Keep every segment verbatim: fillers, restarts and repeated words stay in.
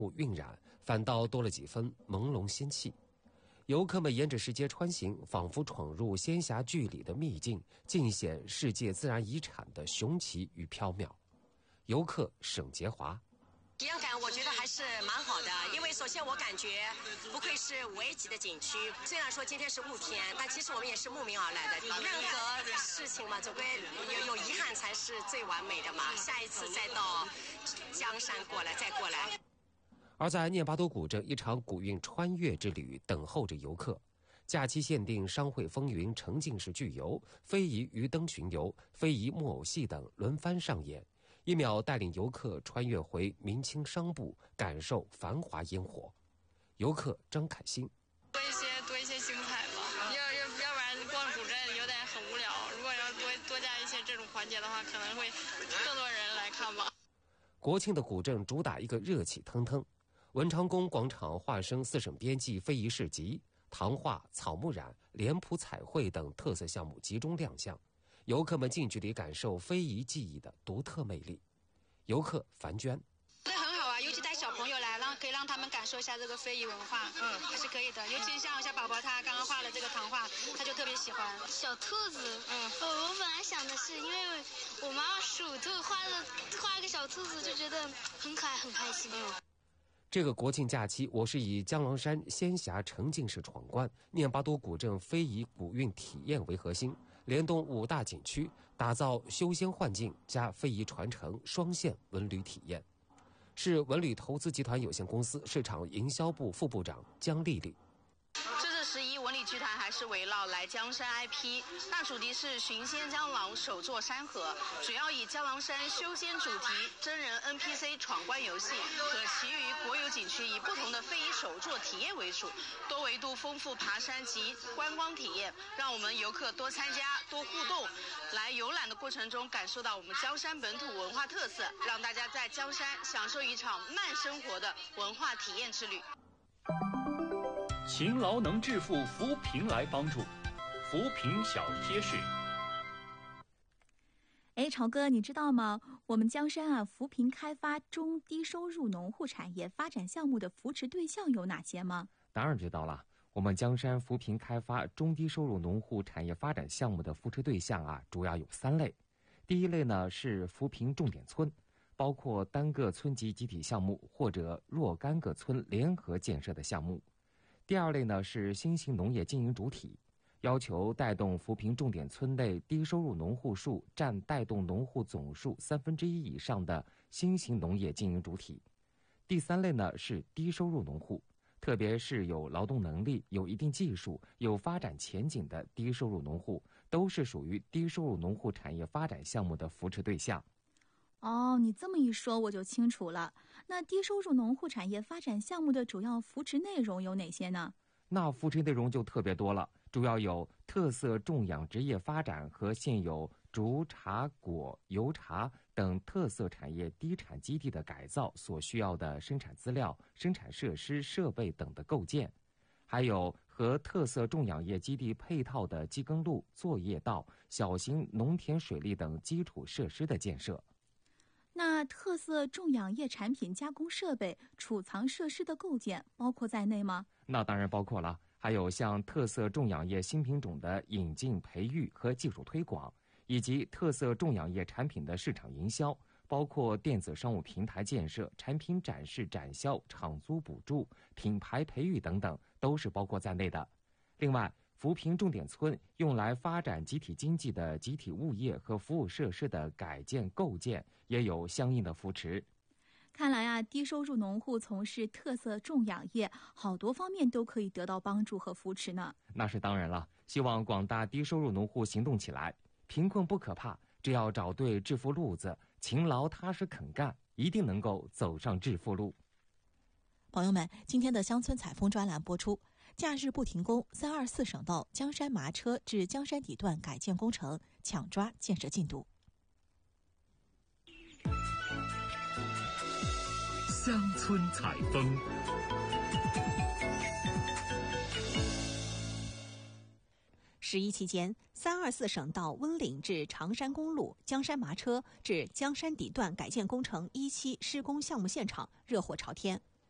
晕染，反倒多了几分朦胧仙气。游客们沿着石阶穿行，仿佛闯入仙侠剧里的秘境，尽显世界自然遗产的雄奇与缥缈。游客沈杰华。 体验感我觉得还是蛮好的，因为首先我感觉不愧是五 A 级的景区，虽然说今天是雾天，但其实我们也是慕名而来的。任何事情嘛，总归有有遗憾才是最完美的嘛。下一次再到江山过来，再过来。 而在聂巴多古镇，一场古韵穿越之旅等候着游客。假期限定商会风云沉浸式剧游、非遗鱼灯巡游、非遗木偶戏等轮番上演。一秒带领游客穿越回明清商埠，感受繁华烟火。游客张凯欣： 多一些多一些精彩吧，要要要不然逛古镇有点很无聊。如果要多多加一些这种环节的话，可能会更多人来看吧。 国庆的古镇主打一个热气腾腾，文昌宫广场化身四省边际非遗市集，唐画、草木染、脸谱彩绘等特色项目集中亮相。游客们近距离感受非遗技艺的独特魅力。游客樊娟： 这很好啊，尤其带小朋友来，让可以让他们感受一下这个非遗文化，嗯，还是可以的。尤其像小宝宝他刚刚画了这个唐画，他就特别喜欢。 小兔子， 嗯， 我我本来想的是，因为我妈妈属兔，画了画了个小兔子，就觉得很可爱，很开心。嗯。 这个国庆假期，我是以江郎山仙侠沉浸式闯关、聂巴多古镇非遗古韵体验为核心，联动五大景区，打造修仙幻境加非遗传承双线文旅体验。是文旅投资集团有限公司市场营销部副部长姜丽丽。 这次十一文旅剧团还是围绕来江山 I P， 那主题是寻仙江郎首座山河，主要以江郎山修仙主题真人 N P C 闯关游戏和其余国有景区以不同的非遗首座体验为主，多维度丰富爬山及观光体验，让我们游客多参加多互动，来游览的过程中感受到我们江山本土文化特色，让大家在江山享受一场慢生活的文化体验之旅。 勤劳能致富，扶贫来帮助。扶贫小贴士。 哎，朝哥，你知道吗？我们江山啊，扶贫开发中低收入农户产业发展项目的扶持对象有哪些吗？ 当然知道了。我们江山扶贫开发中低收入农户产业发展项目的扶持对象啊，主要有三类。第一类呢是扶贫重点村，包括单个村级集体项目或者若干个村联合建设的项目。第二类呢是新型农业经营主体，要求带动扶贫重点村内低收入农户数占带动农户总数三分之一以上的新型农业经营主体。第三类呢是低收入农户，特别是有劳动能力、有一定技术、有发展前景的低收入农户，都是属于低收入农户产业发展项目的扶持对象。 哦，你这么一说我就清楚了。那低收入农户产业发展项目的主要扶持内容有哪些呢？ 那扶持内容就特别多了，主要有特色种养殖业发展和现有竹、茶、果、油茶等特色产业低产基地的改造所需要的生产资料、生产设施、设备等的构建，还有和特色种养业基地配套的机耕路、作业道、小型农田水利等基础设施的建设。 那特色种养业产品加工设备、储藏设施的构建包括在内吗？ 那当然包括了，还有像特色种养业新品种的引进、培育和技术推广，以及特色种养业产品的市场营销，包括电子商务平台建设、产品展示展销、场租补助、品牌培育等等，都是包括在内的。另外，扶贫重点村用来发展集体经济的集体物业和服务设施的改建构建也有相应的扶持。 看来啊，低收入农户从事特色种养业，好多方面都可以得到帮助和扶持呢。 那是当然了，希望广大低收入农户行动起来，贫困不可怕，只要找对致富路子，勤劳踏实肯干，一定能够走上致富路。 朋友们，今天的乡村采风专栏播出，假日不停工，三二四省道江山麻车至江山底段改建工程抢抓建设进度。 乡村采风。 十一期间，三二四省道温岭至长山公路江山麻车至江山底段改建工程一期施工项目现场热火朝天。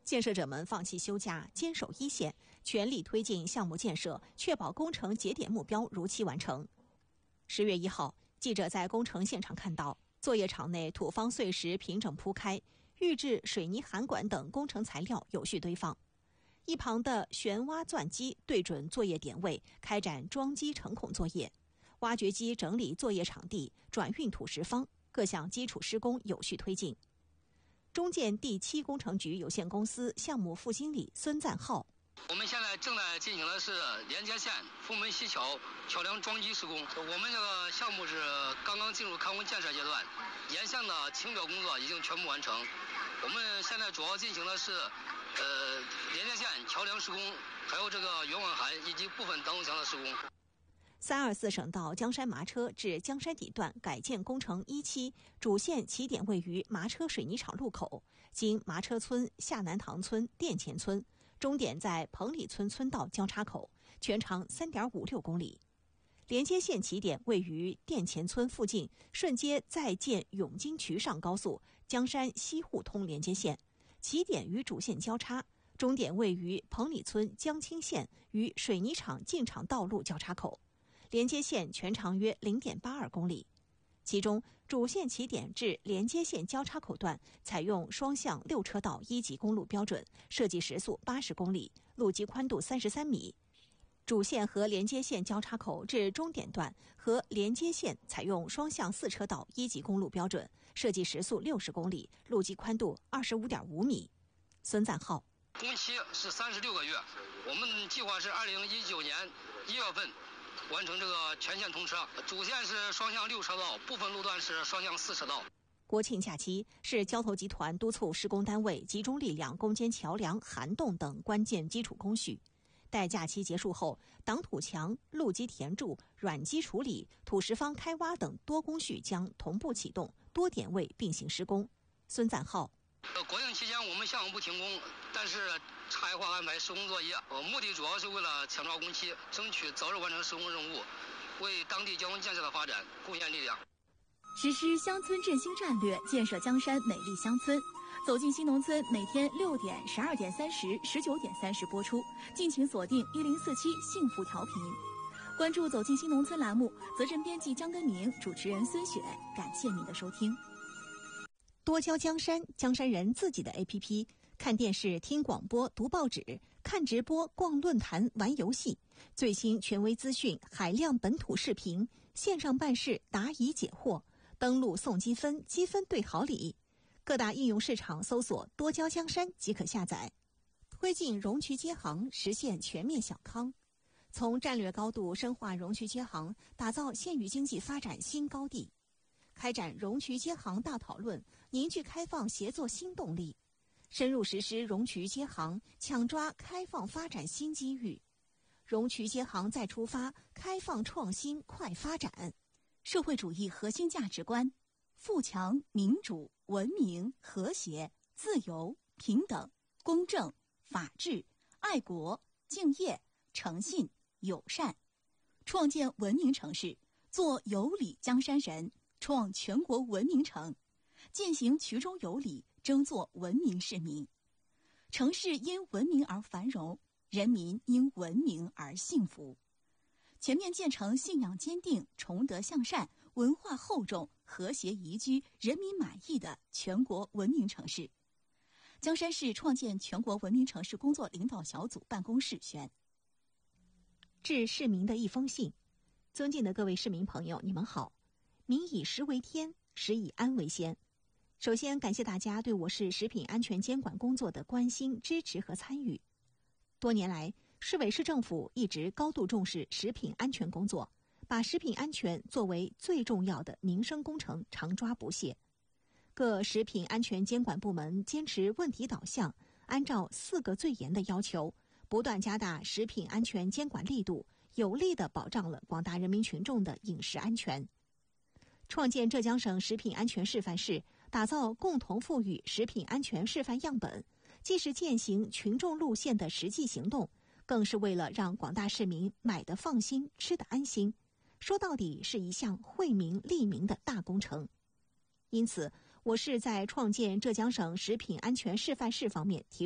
建设者们放弃休假，坚守一线，全力推进项目建设，确保工程节点目标如期完成。十月一号，记者在工程现场看到，作业场内土方碎石平整铺开，预制水泥涵管等工程材料有序堆放。一旁的旋挖钻机对准作业点位，开展装机成孔作业；挖掘机整理作业场地，转运土石方，各项基础施工有序推进。中建第七工程局有限公司项目副经理孙赞浩： 我们现在正在进行的是连接线封门西桥桥梁装机施工。我们这个项目是刚刚进入开工建设阶段，沿线的清表工作已经全部完成。我们现在主要进行的是呃连接线桥梁施工，还有这个圆网涵以及部分挡土墙的施工。 三二四省道江山麻车至江山底段改建工程一期主线起点位于麻车水泥厂路口，经麻车村、下南塘村、店前村，终点在彭里村村道交叉口，全长 三点五六公里。连接线起点位于店前村附近，顺接在建永金渠上高速江山西互通连接线，起点与主线交叉，终点位于彭里村江青线与水泥厂进场道路交叉口。连接线全长约 零点八二公里，其中主线起点至连接线交叉口段采用双向六车道一级公路标准，设计时速八十公里，路基宽度三十三米。主线和连接线交叉口至终点段和连接线采用双向四车道一级公路标准，设计时速六十公里，路基宽度二十五点五米。孙赞浩： 工期是三十六个月，我们计划是二零一九年一月份完成这个全线通车，主线是双向六车道，部分路段是双向四车道。 国庆假期是交投集团督促施工单位集中力量攻坚桥梁、涵洞等关键基础工序。待假期结束后，挡土墙、路基填筑、软基处理、土石方开挖等多工序将同步启动，多点位并行施工。孙赞浩： 呃，国庆期间我们项目不停工，但是差异化安排施工作业，呃，目的主要是为了抢抓工期，争取早日完成施工任务，为当地交通建设的发展贡献力量。 实施乡村振兴战略，建设江山美丽乡村。走进新农村，每天六点、十二点三十、十九点三十播出，敬请锁定一零四七幸福调频。关注走进新农村栏目，责任编辑江根明，主持人孙雪，感谢您的收听。 多交江山，江山人自己的 A P P， 看电视、听广播、读报纸，看直播、逛论坛、玩游戏，最新权威资讯、海量本土视频，线上办事、答疑解惑，登录送积分，积分兑好礼。各大应用市场搜索“多交江山”即可下载。推进容渠接航，实现全面小康。从战略高度深化容渠接航，打造县域经济发展新高地。开展容渠接航大讨论，凝聚开放协作新动力。深入实施容渠接航，抢抓开放发展新机遇。容渠接航再出发，开放创新快发展。 社会主义核心价值观：富强、民主、文明、和谐、自由、平等、公正、法治、爱国、敬业、诚信、友善。创建文明城市，做有礼江山人，创全国文明城，践行衢中有礼，争做文明市民。城市因文明而繁荣，人民因文明而幸福。全面建成信仰坚定、崇德向善、文化厚重、和谐宜居、人民满意的全国文明城市。江山市创建全国文明城市工作领导小组办公室宣： 致市民的一封信。尊敬的各位市民朋友，你们好。民以食为天，食以安为先。首先感谢大家对我市食品安全监管工作的关心、支持和参与。多年来，市委市政府一直高度重视食品安全工作，把食品安全作为最重要的民生工程，常抓不懈。各食品安全监管部门坚持问题导向，按照四个最严的要求，不断加大食品安全监管力度，有力地保障了广大人民群众的饮食安全。创建浙江省食品安全示范市，打造共同富裕食品安全示范样本，既是践行群众路线的实际行动，更是为了让广大市民买得放心、吃得安心。说到底是一项惠民利民的大工程。因此，我市在创建浙江省食品安全示范市方面提